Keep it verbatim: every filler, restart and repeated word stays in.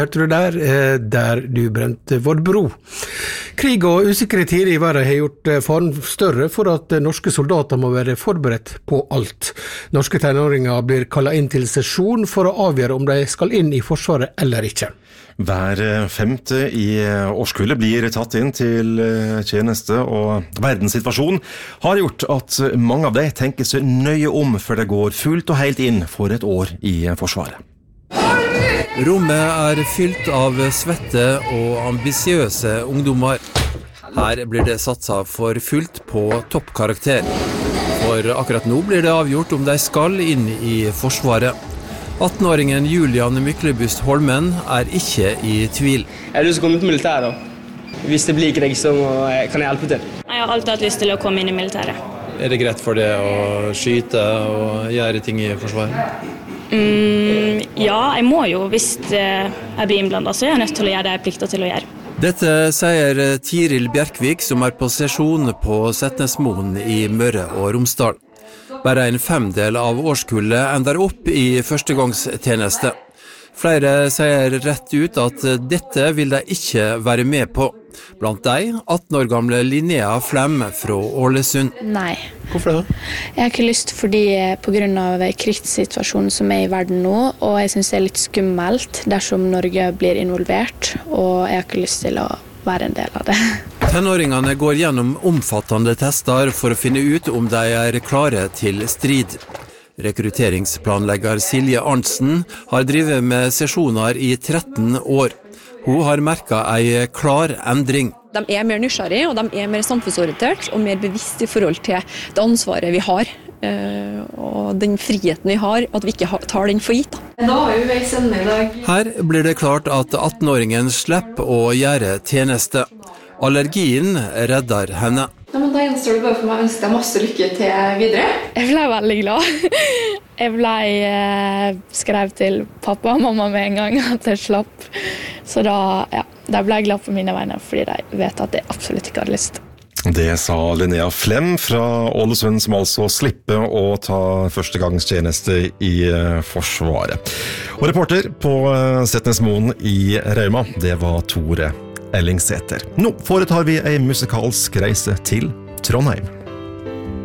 Hørte du der, der du brente vår bro. Krig og usikre tider i verden har gjort faren større for at norske soldater må være forberedt på alt. Norske tenåringer blir kallet inn til sesjon for å avgjøre om de skal inn i forsvaret eller ikke. Hver femte i årskullet blir tatt inn til tjeneste, og verdenssituasjonen har gjort at mange av dem tenker seg nøye om før det går fullt og helt inn for et år i forsvaret. Rommet er fylt av svette og ambisiøse ungdommer. Her blir det satset for fullt på toppkarakter. For akkurat nå blir det avgjort om de skal inn i forsvaret. atten-åringen Julian Myklebust Holmen er ikke i tvil. Jeg har lyst til å komme på militæret da. Hvis det blir krig, så kan jeg hjelpe til. Jeg har alltid hatt lyst til å komme inn i militæret. Er det greit for det å skyte og gjøre ting i forsvaret? Mm, ja, jeg må jo, hvis jeg blir innblandet, så er jeg nødt til å gjøre det jeg plikter til å gjøre. Dette sier Tiril Bjerkvik, som er på sesjon på Setnesmoen i Møre og Romsdal. Bare en femdel av årskullet ender opp i førstegangstjeneste. Flere sier rett ut at dette vil de ikke være med på. Blant de, atten år gamle Linnea Flem fra Ålesund. Nei. Hvorfor det? Jeg har ikke lyst fordi på grunn av krigssituasjonen som er i verden nå, og jeg synes det er litt skummelt dersom Norge blir involvert, og jeg har ikke lyst til å være en del av det. Tenåringene går gjennom omfattende tester for å finne ut om de er klare til strid. Rekrutteringsplanlegger Silje Arntzen har drivet med sesjoner i tretten år. Hun har merket en klar endring. De er mer nysgjerrige, og de er mer samfunnsorientert og mer bevisst i forhold til det ansvaret vi har. Og den friheten vi har, at vi ikke tar den for gitt. Da har vi veis ende i dag. Her blir det klart at atten-åringen slipper å gjøre tjeneste. Allergien redder henne. Ja, men da gjenstår det bare for meg å ønske deg masse lykke til videre. Jeg ble veldig glad. Jeg ble eh, skrevet til pappa og mamma med en gang at jeg slapp. Så da, ja, da ble jeg glad på mine vegne, fordi de vet at jeg absolutt ikke hadde lyst. Det sa Linnea Flem fra Ålesund, som altså slipper å ta førstegangstjeneste i Forsvaret. Og reporter på Setnesmoen i Rauma, det var Tore Ellingsæter. Nå foretar vi en musikalsk reise til Trondheim.